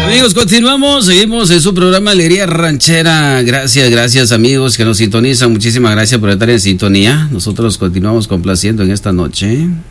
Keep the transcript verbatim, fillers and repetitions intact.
Amigos, continuamos, seguimos en su programa Alegría Ranchera. Gracias, gracias amigos que nos sintonizan. Muchísimas gracias por estar en sintonía. Nosotros continuamos complaciendo en esta noche.